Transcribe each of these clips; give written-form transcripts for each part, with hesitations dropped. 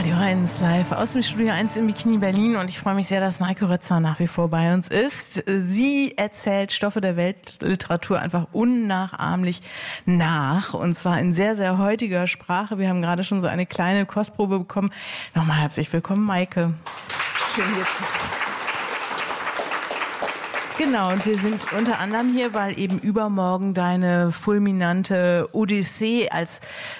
Radio 1 live aus dem Studio 1 im Bikini Berlin und ich freue mich sehr, dass Maike Rötzner nach wie vor bei uns ist. Sie erzählt Stoffe der Weltliteratur einfach unnachahmlich nach und zwar in sehr, sehr heutiger Sprache. Wir haben gerade schon so eine kleine Kostprobe bekommen. Nochmal herzlich willkommen, Maike. Schön hier zu sein. Genau, und wir sind unter anderem hier, weil eben übermorgen deine fulminante Odyssee als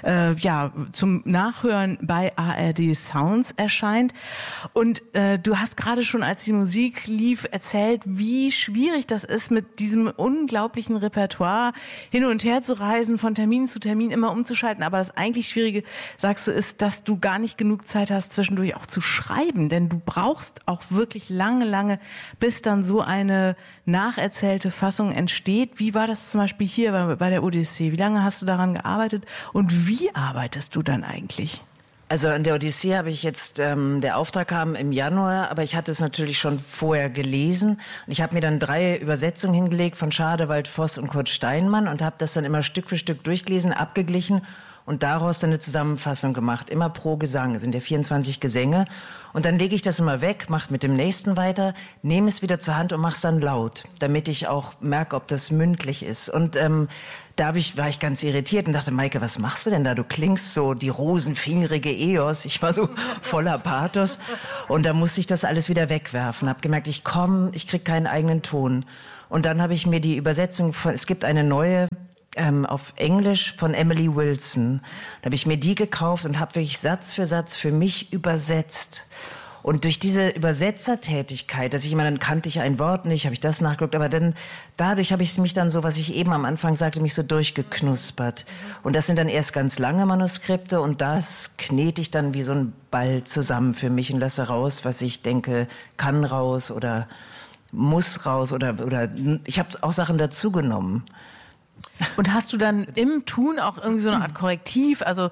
zum Nachhören bei ARD Sounds erscheint. Und du hast gerade schon, als die Musik lief, erzählt, wie schwierig das ist, mit diesem unglaublichen Repertoire hin und her zu reisen, von Termin zu Termin immer umzuschalten. Aber das eigentlich Schwierige, sagst du, ist, dass du gar nicht genug Zeit hast, zwischendurch auch zu schreiben. Denn du brauchst auch wirklich lange, bis dann so eine nacherzählte Fassung entsteht. Wie war das zum Beispiel hier bei der Odyssee? Wie lange hast du daran gearbeitet und wie arbeitest du dann eigentlich? Also an der Odyssee habe ich jetzt, der Auftrag kam im Januar, aber ich hatte es natürlich schon vorher gelesen. Und ich habe mir dann 3 Übersetzungen hingelegt von Schadewald, Voss und Kurt Steinmann und habe das dann immer Stück für Stück durchgelesen, abgeglichen und daraus dann eine Zusammenfassung gemacht, immer pro Gesang. Es sind ja 24 Gesänge. Und dann lege ich das immer weg, mache mit dem nächsten weiter, nehme es wieder zur Hand und mache es dann laut, damit ich auch merke, ob das mündlich ist. Und war ich ganz irritiert und dachte, Maike, was machst du denn da? Du klingst so die rosenfingerige Eos. Ich war so voller Pathos. Und da musste ich das alles wieder wegwerfen. Hab gemerkt, ich krieg keinen eigenen Ton. Und dann habe ich mir die Übersetzung es gibt eine neue auf Englisch von Emily Wilson. Da habe ich mir die gekauft und habe wirklich Satz für Satz für mich übersetzt. Und durch diese Übersetzertätigkeit, dann kannte ich ein Wort nicht, habe ich das nachgeguckt, aber dann dadurch habe ich mich dann so, was ich eben am Anfang sagte, mich so durchgeknuspert. Und das sind dann erst ganz lange Manuskripte und das knete ich dann wie so ein Ball zusammen für mich und lasse raus, was ich denke, kann raus oder muss raus oder ich habe auch Sachen dazugenommen. Und hast du dann im Tun auch irgendwie so eine Art Korrektiv? Also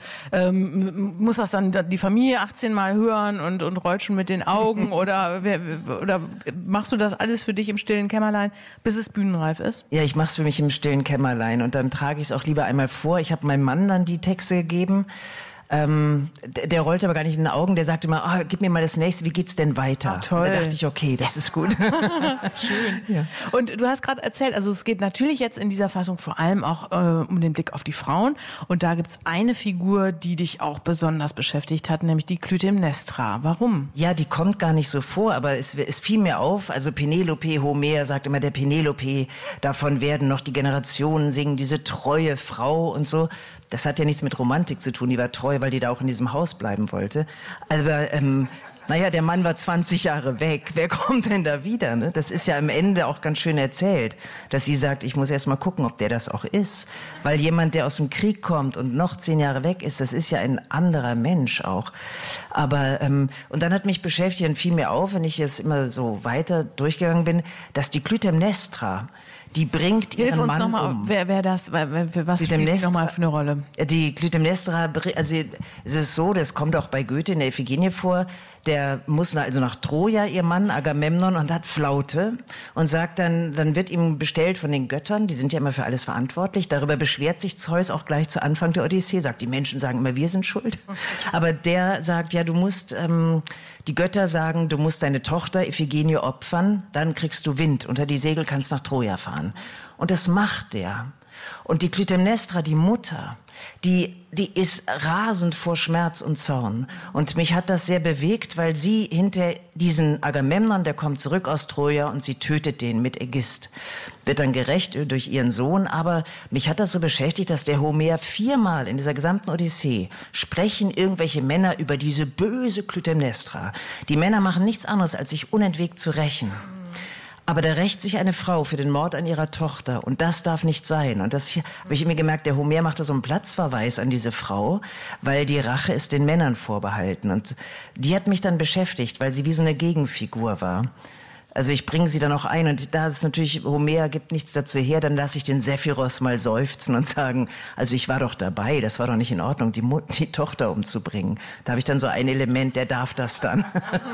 muss das dann die Familie 18 Mal hören und rollt schon mit den Augen oder machst du das alles für dich im stillen Kämmerlein, bis es bühnenreif ist? Ja, ich mach's für mich im stillen Kämmerlein und dann trage ich es auch lieber einmal vor. Ich habe meinem Mann dann die Texte gegeben. Der rollte aber gar nicht in den Augen, der sagte immer, gib mir mal das nächste, wie geht's denn weiter? Toll. Da dachte ich, okay, das ist gut. Schön. Ja. Und du hast gerade erzählt, also es geht natürlich jetzt in dieser Fassung vor allem auch um den Blick auf die Frauen und da gibt's eine Figur, die dich auch besonders beschäftigt hat, nämlich die Clytemnestra. Warum? Ja, die kommt gar nicht so vor, aber es fiel mir auf, also Penelope, Homer sagt immer, der Penelope, davon werden noch die Generationen singen, diese treue Frau und so. Das hat ja nichts mit Romantik zu tun, die war treu, weil die da auch in diesem Haus bleiben wollte. Aber, der Mann war 20 Jahre weg, wer kommt denn da wieder? Ne? Das ist ja am Ende auch ganz schön erzählt, dass sie sagt, ich muss erst mal gucken, ob der das auch ist. Weil jemand, der aus dem Krieg kommt und noch 10 Jahre weg ist, das ist ja ein anderer Mensch auch. Aber, und dann hat mich beschäftigt und fiel mir auf, wenn ich jetzt immer so weiter durchgegangen bin, dass die Clytemnestra, die bringt ihren Mann um. Hilf uns nochmal, wer das, was spielt die nochmal für eine Rolle? Die Clytemnestra, also es ist so, das kommt auch bei Goethe in der Iphigenie vor, der muss also nach Troja, ihr Mann Agamemnon, und hat Flaute und sagt dann wird ihm bestellt von den Göttern, die sind ja immer für alles verantwortlich, darüber beschwert sich Zeus auch gleich zu Anfang der Odyssee, sagt, die Menschen sagen immer, wir sind schuld. Aber der sagt, ja, du musst, die Götter sagen, du musst deine Tochter Iphigenie opfern, dann kriegst du Wind, unter die Segel kannst nach Troja fahren. Und das macht der. Und die Clytemnestra, die Mutter, die ist rasend vor Schmerz und Zorn. Und mich hat das sehr bewegt, weil sie hinter diesen Agamemnon, der kommt zurück aus Troja und sie tötet den mit Ägist. Wird dann gerächt durch ihren Sohn, aber mich hat das so beschäftigt, dass der Homer 4-mal in dieser gesamten Odyssee sprechen irgendwelche Männer über diese böse Clytemnestra. Die Männer machen nichts anderes, als sich unentwegt zu rächen. Aber da rächt sich eine Frau für den Mord an ihrer Tochter und das darf nicht sein. Und das habe ich mir gemerkt, der Homer macht da so einen Platzverweis an diese Frau, weil die Rache ist den Männern vorbehalten. Und die hat mich dann beschäftigt, weil sie wie so eine Gegenfigur war. Also ich bringe sie dann auch ein und da ist natürlich, Homer gibt nichts dazu her, dann lasse ich den Sephiros mal seufzen und sagen, also ich war doch dabei, das war doch nicht in Ordnung, die Tochter umzubringen. Da habe ich dann so ein Element, der darf das dann.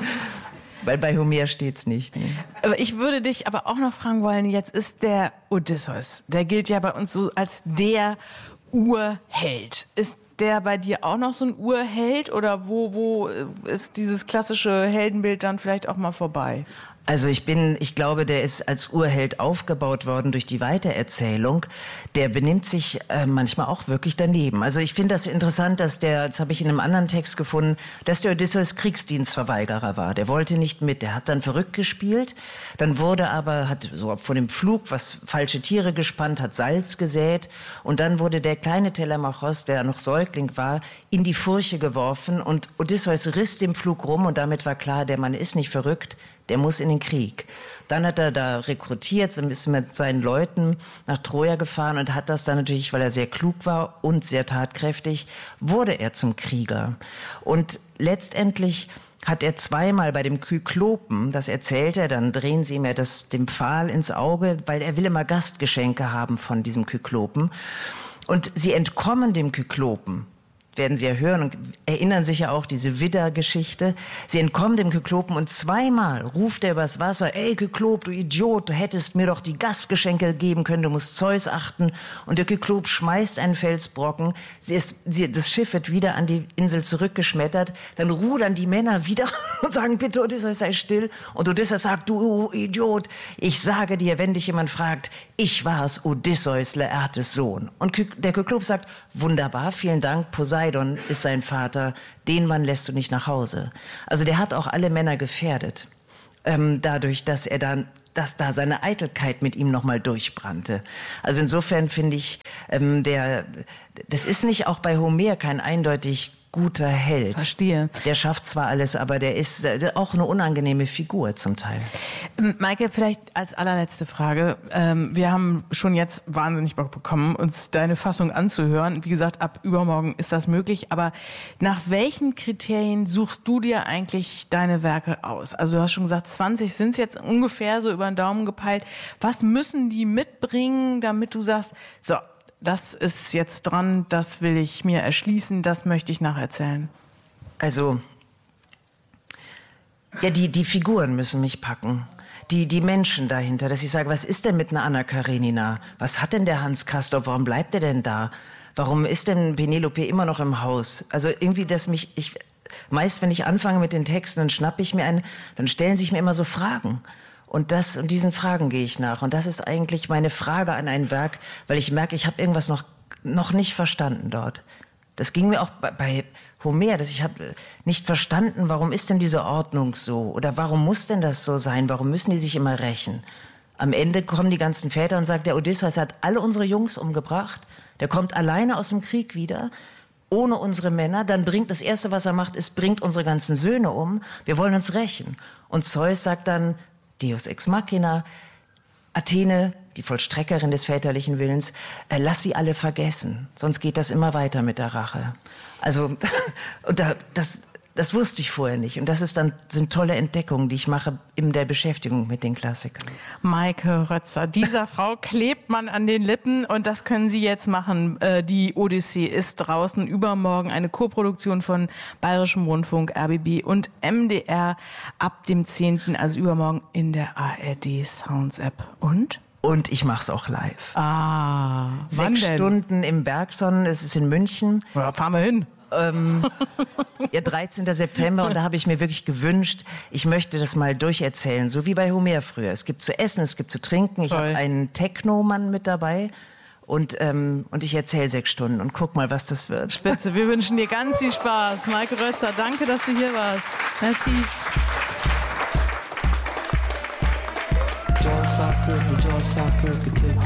Weil bei Homer steht's nicht. Ne? Aber ich würde dich aber auch noch fragen wollen, jetzt ist der Odysseus, der gilt ja bei uns so als der Urheld. Ist der bei dir auch noch so ein Urheld oder wo ist dieses klassische Heldenbild dann vielleicht auch mal vorbei? Also ich glaube, der ist als Urheld aufgebaut worden durch die Weitererzählung. Der benimmt sich manchmal auch wirklich daneben. Also ich finde das interessant, das habe ich in einem anderen Text gefunden, dass der Odysseus Kriegsdienstverweigerer war. Der wollte nicht mit, der hat dann verrückt gespielt. Dann hat so vor dem Flug falsche Tiere gespannt, hat Salz gesät. Und dann wurde der kleine Telemachos, der noch Säugling war, in die Furche geworfen. Und Odysseus riss dem Flug rum und damit war klar, der Mann ist nicht verrückt. Der muss in den Krieg. Dann hat er da rekrutiert, ist mit seinen Leuten nach Troja gefahren und hat das dann natürlich, weil er sehr klug war und sehr tatkräftig, wurde er zum Krieger. Und letztendlich hat er zweimal bei dem Kyklopen, das erzählt er, dann drehen sie ihm ja dem Pfahl ins Auge, weil er will immer Gastgeschenke haben von diesem Kyklopen. Und sie entkommen dem Kyklopen. Werden Sie ja hören und erinnern sich ja auch diese Widder-Geschichte. Sie entkommen dem Kyklopen und zweimal ruft er übers Wasser, ey Kyklop, du Idiot, du hättest mir doch die Gastgeschenke geben können, du musst Zeus achten. Und der Kyklop schmeißt einen Felsbrocken, das Schiff wird wieder an die Insel zurückgeschmettert, dann rudern die Männer wieder und sagen, bitte Odysseus, sei still. Und Odysseus sagt, du Idiot, ich sage dir, wenn dich jemand fragt, ich war's, Odysseus, Laertes Sohn. Und der Kyklop sagt, wunderbar, vielen Dank, Poseidon ist sein Vater, den Mann lässt du nicht nach Hause. Also der hat auch alle Männer gefährdet, dadurch, dass da seine Eitelkeit mit ihm nochmal durchbrannte. Also insofern finde ich, das ist nicht auch bei Homer kein eindeutig guter Held. Verstehe. Der schafft zwar alles, aber der ist auch eine unangenehme Figur zum Teil. Maike, vielleicht als allerletzte Frage. Wir haben schon jetzt wahnsinnig Bock bekommen, uns deine Fassung anzuhören. Wie gesagt, ab übermorgen ist das möglich. Aber nach welchen Kriterien suchst du dir eigentlich deine Werke aus? Also du hast schon gesagt, 20 sind es jetzt ungefähr so über den Daumen gepeilt. Was müssen die mitbringen, damit du sagst, so, das ist jetzt dran, das will ich mir erschließen, das möchte ich nacherzählen? Also, ja, die Figuren müssen mich packen. Die Menschen dahinter, dass ich sage, was ist denn mit einer Anna Karenina? Was hat denn der Hans Castorp? Warum bleibt er denn da? Warum ist denn Penelope immer noch im Haus? Also irgendwie, meist, wenn ich anfange mit den Texten, dann schnappe ich mir einen, dann stellen sich mir immer so Fragen. Und diesen Fragen gehe ich nach. Und das ist eigentlich meine Frage an ein Werk, weil ich merke, ich habe irgendwas noch nicht verstanden dort. Das ging mir auch bei Homer, dass ich habe nicht verstanden, warum ist denn diese Ordnung so? Oder warum muss denn das so sein? Warum müssen die sich immer rächen? Am Ende kommen die ganzen Väter und sagen, der Odysseus hat alle unsere Jungs umgebracht. Der kommt alleine aus dem Krieg wieder, ohne unsere Männer. Dann das Erste, was er macht, bringt unsere ganzen Söhne um. Wir wollen uns rächen. Und Zeus sagt dann, Deus ex machina, Athene, die Vollstreckerin des väterlichen Willens, lass sie alle vergessen, sonst geht das immer weiter mit der Rache. Also und das wusste ich vorher nicht. Und das sind tolle Entdeckungen, die ich mache in der Beschäftigung mit den Klassikern. Maike Rötzer, dieser Frau klebt man an den Lippen und das können Sie jetzt machen. Die Odyssee ist draußen, übermorgen eine Koproduktion von Bayerischem Rundfunk, RBB und MDR ab dem 10., also übermorgen in der ARD Sounds App. Und ich mache es auch live. 6 Stunden im Bergson, es ist in München. Ja, fahren wir hin. Ja, 13. September und da habe ich mir wirklich gewünscht, ich möchte das mal durcherzählen, so wie bei Homer früher. Es gibt zu essen, es gibt zu trinken. Ich habe einen Techno-Mann mit dabei und ich erzähle 6 Stunden und guck mal, was das wird. Spitze, wir wünschen dir ganz viel Spaß. Maike Rötzer, danke, dass du hier warst. Merci. Jaw sock good,